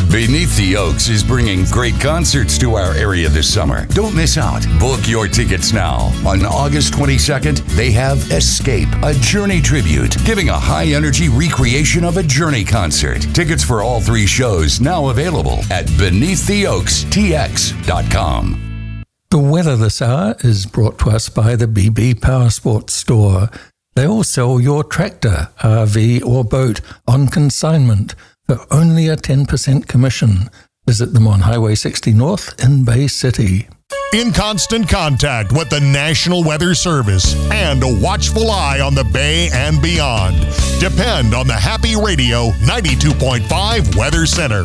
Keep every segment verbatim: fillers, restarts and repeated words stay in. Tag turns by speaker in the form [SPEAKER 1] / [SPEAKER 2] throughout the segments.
[SPEAKER 1] Beneath the Oaks is bringing great concerts to our area this summer. Don't miss out. Book your tickets now. On August twenty-second, they have Escape, a Journey tribute, giving a high-energy recreation of a Journey concert. Tickets for all three shows now available at beneath the oaks t x dot com.
[SPEAKER 2] The weather this hour is brought to us by the B B Power Sports Store. They all sell your tractor, R V or boat on consignment for only a ten percent commission. Visit them on Highway sixty North in Bay City.
[SPEAKER 3] In constant contact with the National Weather Service and a watchful eye on the Bay and beyond. Depend on the Happy Radio ninety-two point five Weather Center.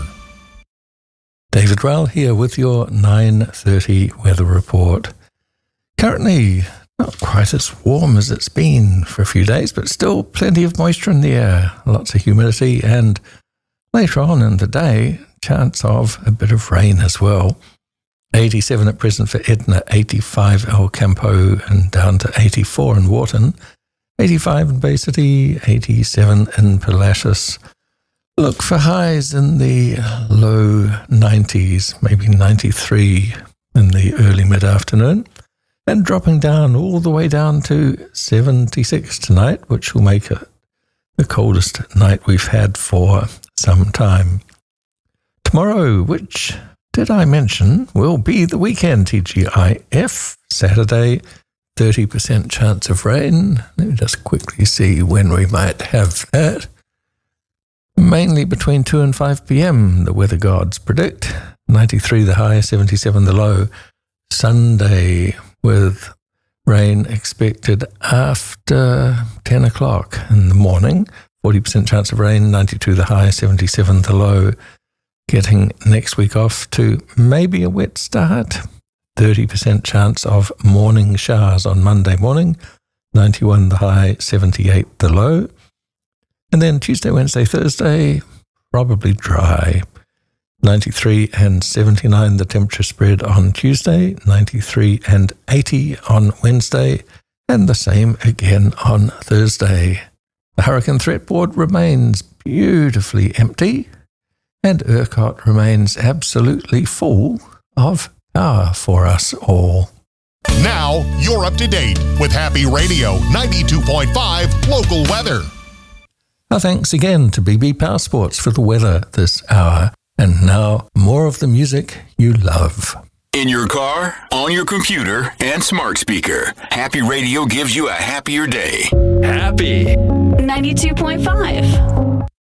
[SPEAKER 2] David Rowell here with your nine thirty weather report. Currently, not quite as warm as it's been for a few days, but still plenty of moisture in the air, lots of humidity, and later on in the day, chance of a bit of rain as well. eighty-seven at present for Edna, eighty-five El Campo, and down to eighty-four in Wharton, eighty-five in Bay City, eighty-seven in Palacios. Look for highs in the low nineties, maybe ninety-three in the early mid-afternoon, and dropping down all the way down to seventy-six tonight, which will make it the coldest night we've had for some time. Tomorrow, which did I mention, will be the weekend, T G I F, Saturday, thirty percent chance of rain. Let me just quickly see when we might have that. Mainly between two and five p.m, the weather gods predict. ninety-three the high, seventy-seven the low. Sunday with rain expected after ten o'clock in the morning. forty percent chance of rain, ninety-two the high, seventy-seven the low. Getting next week off to maybe a wet start. thirty percent chance of morning showers on Monday morning. ninety-one the high, seventy-eight the low. And then Tuesday, Wednesday, Thursday, probably dry. ninety-three and seventy-nine the temperature spread on Tuesday, ninety-three and eighty on Wednesday, and the same again on Thursday. The hurricane threat board remains beautifully empty, and ERCOT remains absolutely full of power for us all.
[SPEAKER 3] Now, you're up to date with Happy Radio ninety-two point five local weather.
[SPEAKER 2] Our thanks again to B B Power Sports for the weather this hour. And now, more of the music you love.
[SPEAKER 1] In your car, on your computer, and smart speaker, Happy Radio gives you a happier day. Happy
[SPEAKER 4] ninety-two point five.